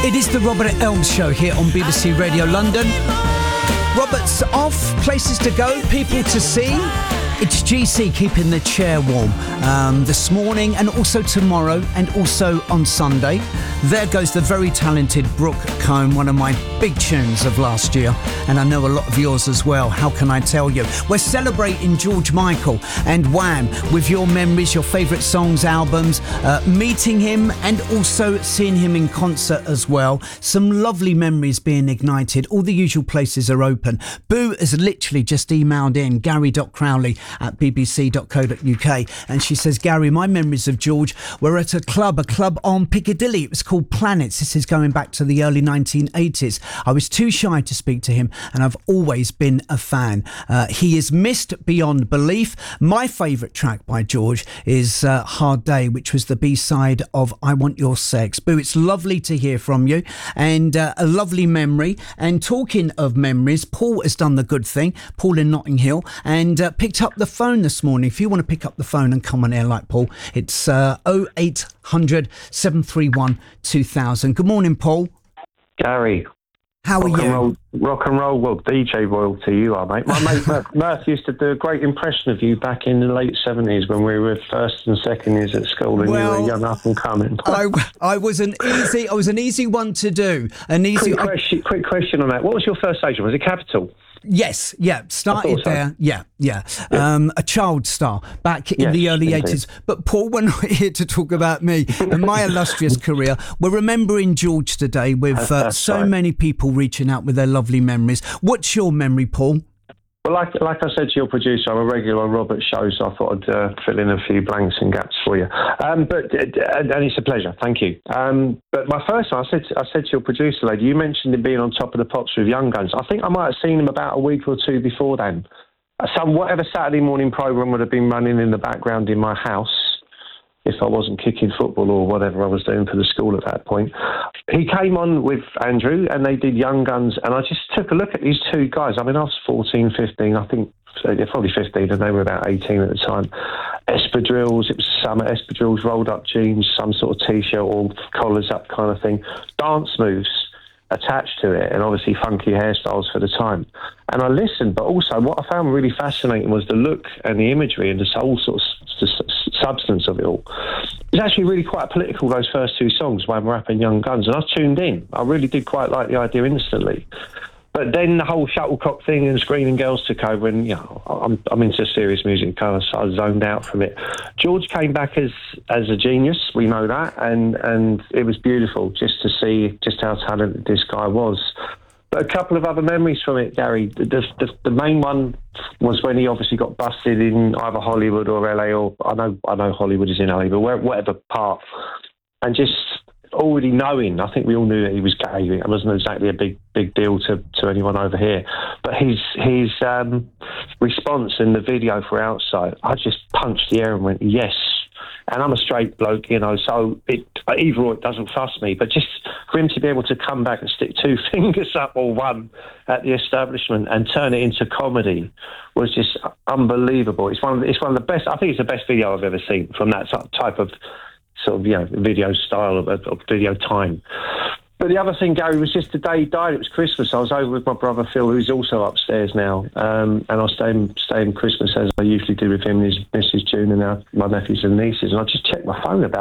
It is the Robert Elms Show here on BBC Radio London. Robert's off, places to go, people to see. It's GC keeping the chair warm this morning and also tomorrow and also on Sunday. There goes the very talented Brooke Combe, one of my big tunes of last year, and I know a lot of yours as well. How can I tell you? We're celebrating George Michael and Wham with your memories, your favourite songs, albums, meeting him and also seeing him in concert as well. Some lovely memories being ignited. All the usual places are open. Boo has literally just emailed in, gary.crowley@bbc.co.uk, and she says, Gary, my memories of George were at a club on Piccadilly. It was called Planets. This is going back to the early 1980s. I was too shy to speak to him, and I've always been a fan. He is missed beyond belief. My favourite track by George is Hard Day, which was the B-side of I Want Your Sex. Boo, it's lovely to hear from you, and a lovely memory. And talking of memories, Paul has done the good thing, Paul in Notting Hill, and picked up the phone this morning. If you want to pick up the phone and come on air like Paul, it's 0800 731 2000. Good morning, Paul. Gary. How are you? Rock and roll, well, DJ royalty you are, mate. My mate Murph used to do a great impression of you back in the late 70s when we were first and second years at school and you were young up and coming. I was an easy one to do. Quick question on that. What was your first station? Was it Capital? Yes, yeah, started there, yeah. A child star back in the early 80s. But Paul, we're not here to talk about me and my illustrious career. We're remembering George today with so many people reaching out with their lovely memories. What's your memory, Paul? Well, like I said to your producer, I'm a regular on Robert's show, so I thought I'd fill in a few blanks and gaps for you. And it's a pleasure, thank you. But my first one, I said to your producer lady, you mentioned him being on Top of the Pops with Young Guns. I think I might have seen him about a week or two before then. Whatever Saturday morning programme would have been running in the background in my house, if I wasn't kicking football or whatever I was doing for the school at that point. He came on with Andrew and they did Young Guns, and I just took a look at these two guys. I mean, I was 14, 15, I think they're probably 15 and they were about 18 at the time. Espadrilles, it was summer, espadrilles, rolled up jeans, some sort of T-shirt or collars up kind of thing. Dance moves attached to it, and obviously funky hairstyles for the time. And I listened, but also what I found really fascinating was the look and the imagery and the whole sort of substance of it all. It was actually really quite political, those first two songs, Wham Rap and Young Guns, and I tuned in. I really did quite like the idea instantly. But then the whole shuttlecock thing and Screaming Girls took over, and I'm into serious music, so I zoned out from it. George came back as a genius, we know that, and it was beautiful just to see just how talented this guy was. But a couple of other memories from it, Gary. The main one was when he obviously got busted in either Hollywood or LA, or I know Hollywood is in LA, but whatever part, and just already knowing, I think we all knew that he was gay. It wasn't exactly a big deal to anyone over here, but his response in the video for Outside, I just punched the air and went yes. And I'm a straight bloke, so either or it doesn't fuss me, but just for him to be able to come back and stick two fingers up or one at the establishment and turn it into comedy was just unbelievable. It's one of the best. I think it's the best video I've ever seen from that type of sort of video style of video time. But the other thing, Gary, was just the day he died. It was Christmas. I was over with my brother Phil, who's also upstairs now, and I was staying Christmas as I usually do with him and his Mrs. June and my nephews and nieces. And I just checked my phone about